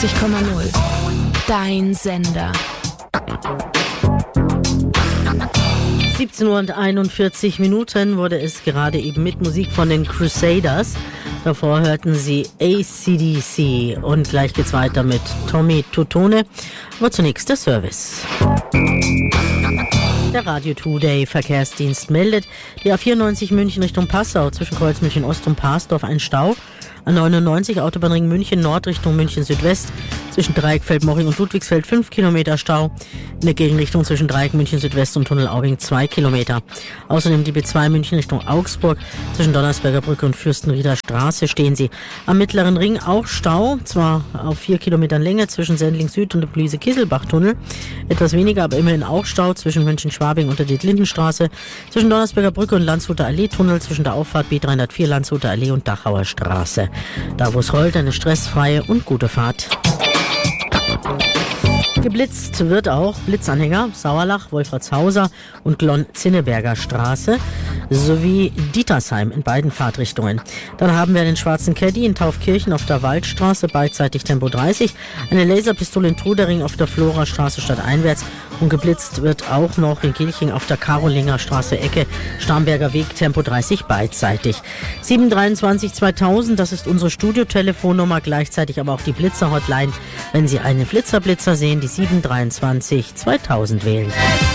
94,0. Dein Sender. 17:41 Uhr wurde es gerade eben mit Musik von den Crusaders. Davor hörten Sie AC/DC und gleich geht's weiter mit Tommy Tutone. Aber zunächst der Service. Der Radio Today Verkehrsdienst meldet, die A94 München Richtung Passau zwischen Kreuz München Ost und Parsdorf ein Stau. A99 Autobahnring München Nord Richtung München Südwest zwischen Dreieckfeld, Moching und Ludwigsfeld 5 Kilometer Stau. In der Gegenrichtung zwischen Dreieck München Südwest und Tunnel Aubing 2 Kilometer. Außerdem die B2 München Richtung Augsburg zwischen Donnersberger Brücke und Fürstenrieder Straße stehen Sie. Am Mittleren Ring auch Stau, zwar auf 4 Kilometern Länge zwischen Sendling Süd und dem Luise-Kieselbach-Tunnel. Etwas weniger, aber immerhin auch Stau zwischen München-Schwabing und der Dietlindenstraße, zwischen Donnersberger Brücke und Landshuter Allee-Tunnel, zwischen der Auffahrt B304 Landshuter Allee und Dachauer Straße. Da wo es rollt, eine stressfreie und gute Fahrt. Geblitzt wird auch Blitzanhänger, Sauerlach, Wolfratshauser und Glonn-Zinneberger Straße sowie Dietersheim in beiden Fahrtrichtungen. Dann haben wir den schwarzen Caddy in Taufkirchen auf der Waldstraße, beidseitig Tempo 30, eine Laserpistole in Trudering auf der Florastraße stadteinwärts und geblitzt wird auch noch in Kilching auf der Karolinger Straße Ecke Starnberger Weg Tempo 30 beidseitig. 723 2000, das ist unsere Studiotelefonnummer, gleichzeitig aber auch die Blitzer-Hotline, wenn Sie einen Flitzer sehen, die 723 2000 wählen.